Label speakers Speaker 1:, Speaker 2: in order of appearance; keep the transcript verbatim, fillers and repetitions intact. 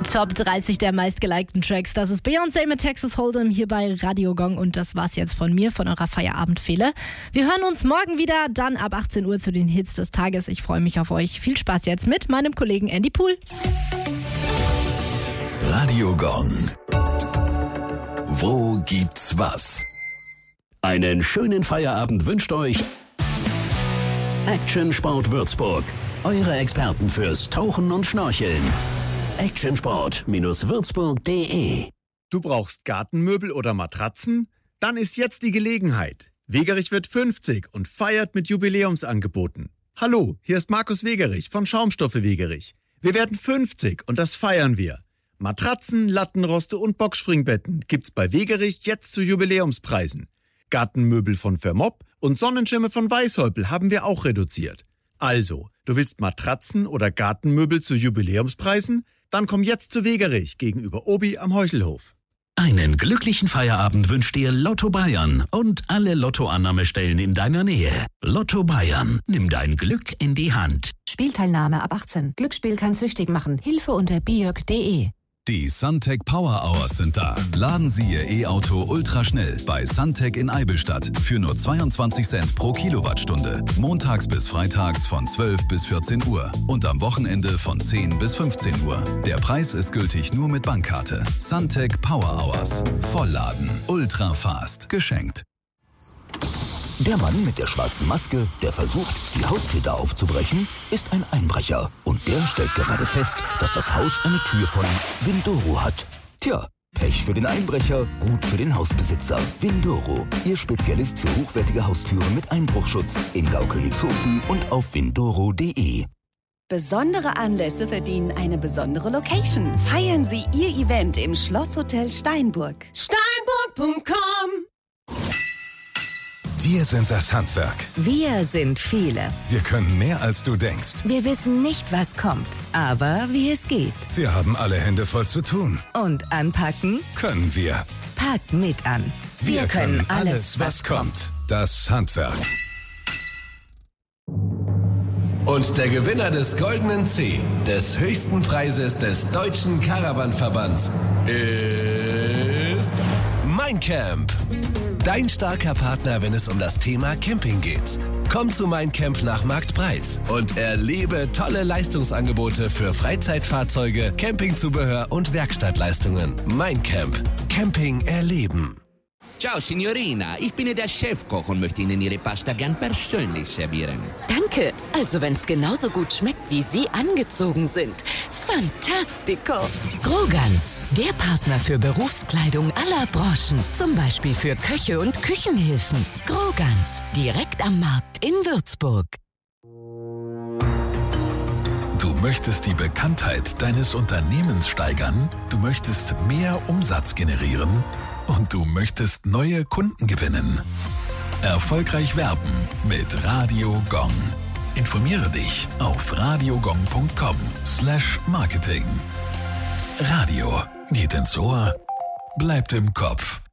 Speaker 1: Top dreißig der meistgelikten Tracks. Das ist Beyoncé mit Texas Hold'em hier bei Radio Gong und das war's jetzt von mir, von eurer Feierabendfehle. Wir hören uns morgen wieder, dann ab achtzehn Uhr zu den Hits des Tages. Ich freue mich auf euch. Viel Spaß jetzt mit meinem Kollegen Andy Pool.
Speaker 2: Radio Gong. Wo gibt's was? Einen schönen Feierabend wünscht euch Action Sport Würzburg. Eure Experten fürs Tauchen und Schnorcheln. actionsport Bindestrich würzburg punkt de.
Speaker 3: Du brauchst Gartenmöbel oder Matratzen? Dann ist jetzt die Gelegenheit. Wegerich wird fünfzig und feiert mit Jubiläumsangeboten. Hallo, hier ist Markus Wegerich von Schaumstoffe Wegerich. Wir werden fünfzig und das feiern wir. Matratzen, Lattenroste und Boxspringbetten gibt's bei Wegerich jetzt zu Jubiläumspreisen. Gartenmöbel von Vermopp und Sonnenschirme von Weißhäupl haben wir auch reduziert. Also, du willst Matratzen oder Gartenmöbel zu Jubiläumspreisen? Dann komm jetzt zu Wegerich gegenüber Obi am Heuchelhof.
Speaker 2: Einen glücklichen Feierabend wünscht dir Lotto Bayern und alle Lottoannahmestellen in deiner Nähe. Lotto Bayern, nimm dein Glück in die Hand.
Speaker 4: Spielteilnahme ab achtzehn. Glücksspiel kann süchtig machen. Hilfe unter biog punkt de.
Speaker 5: Die Suntec Power Hours sind da. Laden Sie Ihr E-Auto ultraschnell bei Suntec in Eibelstadt für nur zweiundzwanzig Cent pro Kilowattstunde. Montags bis freitags von zwölf bis vierzehn Uhr und am Wochenende von zehn bis fünfzehn Uhr. Der Preis ist gültig nur mit Bankkarte. Suntec Power Hours. Vollladen. Ultra fast. Geschenkt.
Speaker 6: Der Mann mit der schwarzen Maske, der versucht, die Haustür aufzubrechen, ist ein Einbrecher. Und der stellt gerade fest, dass das Haus eine Tür von Windoro hat. Tja, Pech für den Einbrecher, gut für den Hausbesitzer. Windoro, Ihr Spezialist für hochwertige Haustüren mit Einbruchschutz in Gaukönigshofen und auf windoro punkt de.
Speaker 7: Besondere Anlässe verdienen eine besondere Location. Feiern Sie Ihr Event im Schlosshotel Steinburg.
Speaker 8: Steinburg punkt com.
Speaker 5: Wir sind das Handwerk.
Speaker 4: Wir sind viele.
Speaker 5: Wir können mehr, als du denkst.
Speaker 4: Wir wissen nicht, was kommt, aber wie es geht.
Speaker 5: Wir haben alle Hände voll zu tun.
Speaker 4: Und anpacken?
Speaker 5: Können wir.
Speaker 4: Packt mit an.
Speaker 5: Wir, wir können alles, was kommt. Das Handwerk.
Speaker 9: Und der Gewinner des Goldenen C, des höchsten Preises des Deutschen Caravan-Verbands, ist Mein Camp. Dein starker Partner, wenn es um das Thema Camping geht. Komm zu Mein Camp nach Marktbreit und erlebe tolle Leistungsangebote für Freizeitfahrzeuge, Campingzubehör und Werkstattleistungen. Mein Camp. Camping erleben.
Speaker 10: Ciao, Signorina. Ich bin der Chefkoch und möchte Ihnen Ihre Pasta gern persönlich servieren.
Speaker 11: Danke. Also, wenn es genauso gut schmeckt, wie Sie angezogen sind. Fantastico.
Speaker 12: Grogans, der Partner für Berufskleidung aller Branchen. Zum Beispiel für Köche und Küchenhilfen. Grogans, direkt am Markt in Würzburg.
Speaker 2: Du möchtest die Bekanntheit deines Unternehmens steigern? Du möchtest mehr Umsatz generieren? Und du möchtest neue Kunden gewinnen? Erfolgreich werben mit Radio Gong. Informiere dich auf radiogong punkt com slash marketing. Radio geht ins Ohr, bleibt im Kopf.